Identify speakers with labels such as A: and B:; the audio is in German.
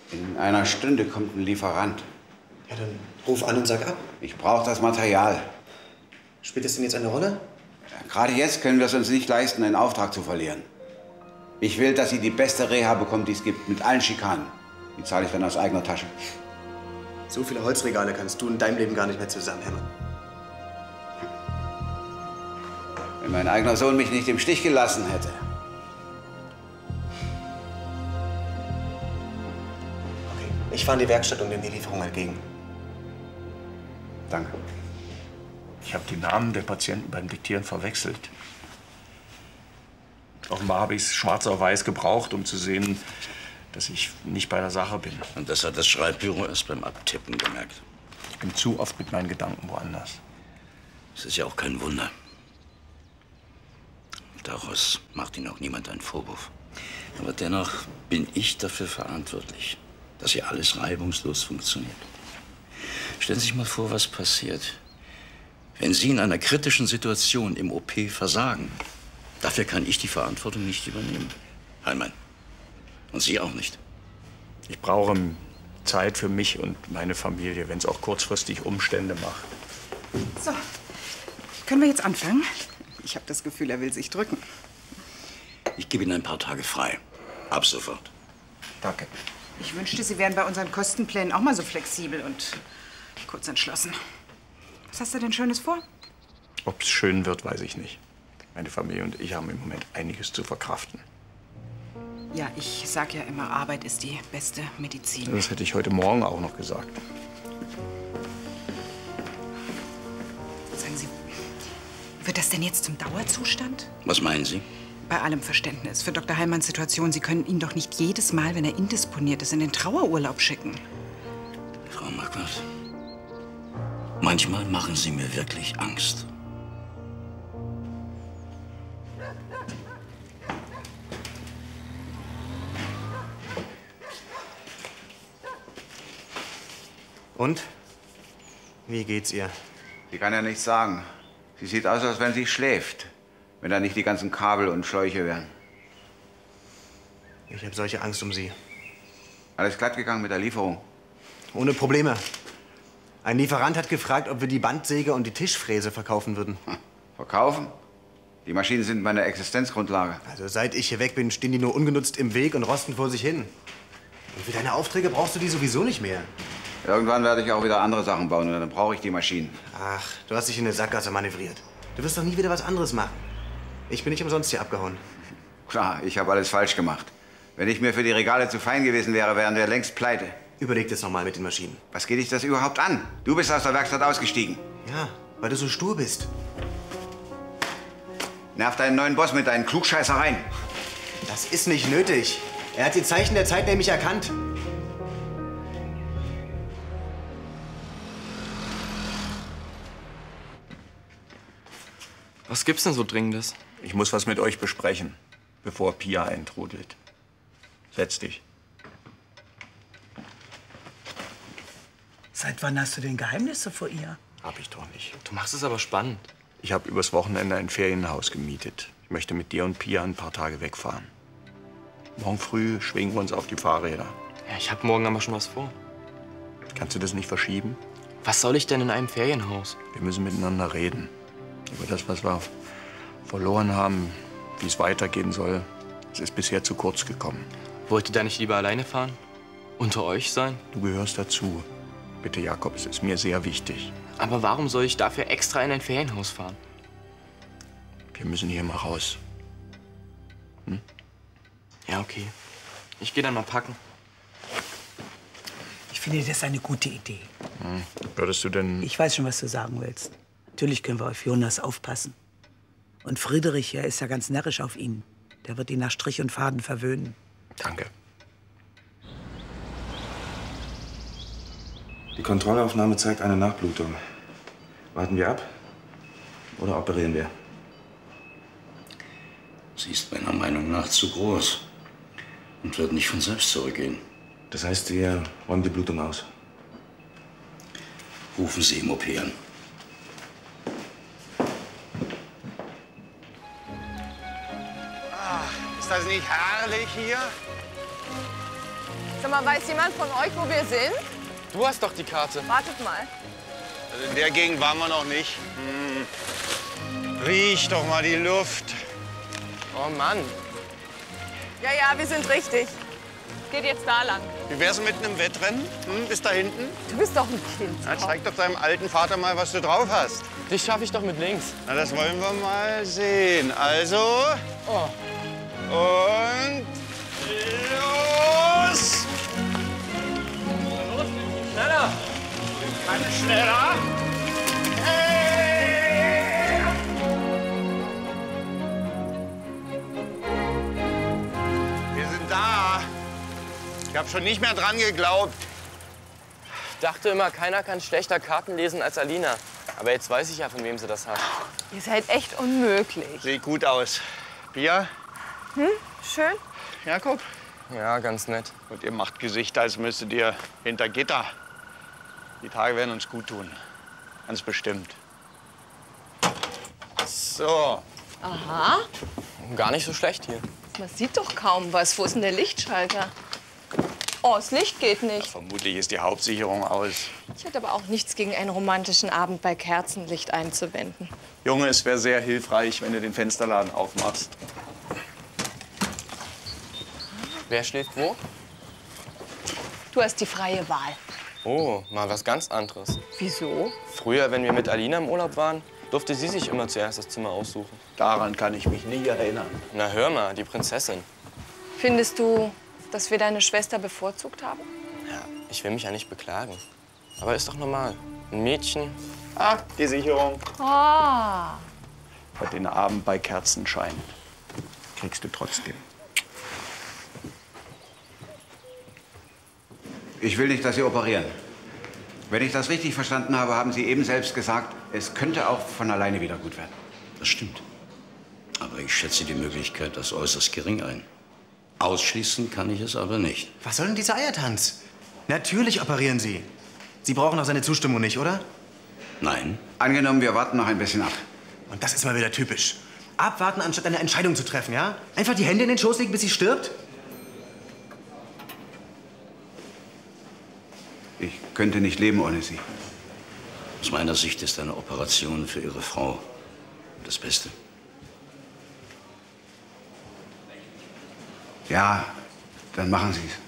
A: In einer Stunde kommt ein Lieferant.
B: Ja, dann ruf an und sag ab.
A: Ich brauche das Material.
B: Spielt das denn jetzt eine Rolle?
A: Ja, gerade jetzt können wir es uns nicht leisten, einen Auftrag zu verlieren. Ich will, dass sie die beste Reha bekommt, die es gibt, mit allen Schikanen. Die zahle ich dann aus eigener Tasche.
B: So viele Holzregale kannst du in deinem Leben gar nicht mehr zusammenhämmern.
A: Wenn mein eigener Sohn mich nicht im Stich gelassen hätte.
B: Okay, ich fahre in die Werkstatt und nehme die Lieferung entgegen.
A: Danke.
C: Ich habe die Namen der Patienten beim Diktieren verwechselt. Offenbar habe ich es schwarz auf weiß gebraucht, um zu sehen, dass ich nicht bei der Sache bin.
D: Und das hat das Schreibbüro erst beim Abtippen gemerkt.
C: Ich bin zu oft mit meinen Gedanken woanders.
D: Es ist ja auch kein Wunder. Daraus macht Ihnen auch niemand einen Vorwurf. Aber dennoch bin ich dafür verantwortlich, dass hier alles reibungslos funktioniert. Stellen Sie sich mal vor, was passiert, wenn Sie in einer kritischen Situation im OP versagen. Dafür kann ich die Verantwortung nicht übernehmen. Heilmann. Und Sie auch nicht.
C: Ich brauche Zeit für mich und meine Familie, wenn es auch kurzfristig Umstände macht.
E: So, können wir jetzt anfangen? Ich habe das Gefühl, er will sich drücken.
D: Ich gebe Ihnen ein paar Tage frei. Ab sofort.
C: Danke.
E: Ich wünschte, Sie wären bei unseren Kostenplänen auch mal so flexibel und kurz entschlossen. Was hast du denn Schönes vor?
C: Ob es schön wird, weiß ich nicht. Meine Familie und ich haben im Moment einiges zu verkraften.
E: Ja, ich sag ja immer, Arbeit ist die beste Medizin.
C: Das hätte ich heute Morgen auch noch gesagt.
E: Sagen Sie, wird das denn jetzt zum Dauerzustand?
D: Was meinen Sie?
E: Bei allem Verständnis für Dr. Heilmanns Situation. Sie können ihn doch nicht jedes Mal, wenn er indisponiert ist, in den Trauerurlaub schicken.
D: Frau Marquardt, manchmal machen Sie mir wirklich Angst.
B: Und? Wie geht's ihr?
A: Sie kann ja nichts sagen. Sie sieht aus, als wenn sie schläft. Wenn da nicht die ganzen Kabel und Schläuche wären.
B: Ich habe solche Angst um sie.
A: Alles glatt gegangen mit der Lieferung?
B: Ohne Probleme. Ein Lieferant hat gefragt, ob wir die Bandsäge und die Tischfräse verkaufen würden.
A: Verkaufen? Die Maschinen sind meine Existenzgrundlage.
B: Also seit ich hier weg bin, stehen die nur ungenutzt im Weg und rosten vor sich hin. Und für deine Aufträge brauchst du die sowieso nicht mehr.
A: Irgendwann werde ich auch wieder andere Sachen bauen und dann brauche ich die Maschinen.
B: Ach, du hast dich in eine Sackgasse manövriert. Du wirst doch nie wieder was anderes machen. Ich bin nicht umsonst hier abgehauen.
A: Klar, ich habe alles falsch gemacht. Wenn ich mir für die Regale zu fein gewesen wäre, wären wir längst pleite.
B: Überleg das noch mal mit den Maschinen.
A: Was geht dich das überhaupt an? Du bist aus der Werkstatt ausgestiegen.
B: Ja, weil du so stur bist.
A: Nerv deinen neuen Boss mit deinen Klugscheißereien.
B: Das ist nicht nötig. Er hat die Zeichen der Zeit nämlich erkannt.
F: Was gibt's denn so Dringendes?
C: Ich muss was mit euch besprechen, bevor Pia eintrudelt. Setz dich.
G: Seit wann hast du denn Geheimnisse vor ihr?
C: Hab ich doch nicht.
F: Du machst es aber spannend.
C: Ich habe übers Wochenende ein Ferienhaus gemietet. Ich möchte mit dir und Pia ein paar Tage wegfahren. Morgen früh schwingen wir uns auf die Fahrräder.
F: Ja, ich hab morgen aber schon was vor.
C: Kannst du das nicht verschieben?
F: Was soll ich denn in einem Ferienhaus?
C: Wir müssen miteinander reden. Über das, was wir verloren haben, wie es weitergehen soll. Es ist bisher zu kurz gekommen.
F: Wollt ihr da nicht lieber alleine fahren? Unter euch sein?
C: Du gehörst dazu. Bitte, Jakob, es ist mir sehr wichtig.
F: Aber warum soll ich dafür extra in ein Ferienhaus fahren?
C: Wir müssen hier mal raus. Hm?
F: Ja, okay. Ich gehe dann mal packen.
G: Ich finde, das ist eine gute Idee.
C: Hm. Würdest du denn...
G: Ich weiß schon, was du sagen willst. Natürlich können wir auf Jonas aufpassen. Und Friedrich, er ist ja ganz närrisch auf ihn. Der wird ihn nach Strich und Faden verwöhnen.
C: Danke.
H: Die Kontrollaufnahme zeigt eine Nachblutung. Warten wir ab oder operieren wir?
D: Sie ist meiner Meinung nach zu groß und wird nicht von selbst zurückgehen.
H: Das heißt, wir räumen die Blutung aus.
D: Rufen Sie im OP an.
A: Ist das nicht herrlich hier?
I: Sag mal, weiß jemand von euch, wo wir sind?
F: Du hast doch die Karte.
I: Wartet mal.
C: Also in der Gegend waren wir noch nicht. Riech doch mal die Luft.
F: Oh Mann.
I: Ja, ja, wir sind richtig. Geht jetzt da lang.
C: Wie wär's mit einem Wettrennen? Bis da hinten?
I: Du bist doch ein Kind.
C: Na, zeig doch deinem alten Vater mal, was du drauf hast.
F: Dich schaffe ich doch mit links.
C: Na, das wollen wir mal sehen. Also.
F: Oh.
C: Und. Los!
F: Schneller!
C: Kann schneller! Hey! Wir sind da. Ich hab schon nicht mehr dran geglaubt.
F: Ich dachte immer, keiner kann schlechter Karten lesen als Alina. Aber jetzt weiß ich ja, von wem sie das hat.
I: Ihr seid echt unmöglich.
C: Sieht gut aus. Pia?
I: Schön.
C: Jakob?
F: Ja, ganz nett.
C: Und ihr macht Gesichter, als müsstet ihr hinter Gitter. Die Tage werden uns gut tun. Ganz bestimmt. So.
I: Aha.
F: Gar nicht so schlecht hier.
I: Man sieht doch kaum was. Wo ist denn der Lichtschalter? Oh, das Licht geht nicht.
C: Vermutlich ist die Hauptsicherung aus.
I: Ich hätte aber auch nichts gegen einen romantischen Abend bei Kerzenlicht einzuwenden.
C: Junge, es wäre sehr hilfreich, wenn du den Fensterladen aufmachst.
F: Wer schläft wo?
I: Du hast die freie Wahl.
F: Oh, mal was ganz anderes.
I: Wieso?
F: Früher, wenn wir mit Alina im Urlaub waren, durfte sie sich immer zuerst das Zimmer aussuchen.
C: Daran kann ich mich nie erinnern.
F: Na hör mal, die Prinzessin.
I: Findest du, dass wir deine Schwester bevorzugt haben?
F: Ja, ich will mich ja nicht beklagen. Aber ist doch normal. Ein Mädchen.
C: Ah, die Sicherung.
I: Ah.
C: Für den Abend bei Kerzenschein. Kriegst du trotzdem.
A: Ich will nicht, dass Sie operieren. Wenn ich das richtig verstanden habe, haben Sie eben selbst gesagt, es könnte auch von alleine wieder gut werden.
D: Das stimmt. Aber ich schätze die Möglichkeit als äußerst gering ein. Ausschließen kann ich es aber nicht.
B: Was soll denn dieser Eiertanz? Natürlich operieren Sie. Sie brauchen doch seine Zustimmung nicht, oder?
D: Nein.
A: Angenommen, wir warten noch ein bisschen ab.
B: Und das ist mal wieder typisch. Abwarten, anstatt eine Entscheidung zu treffen, ja? Einfach die Hände in den Schoß legen, bis sie stirbt?
A: Ich könnte nicht leben ohne Sie.
D: Aus meiner Sicht ist eine Operation für Ihre Frau das Beste.
A: Ja, dann machen Sie es.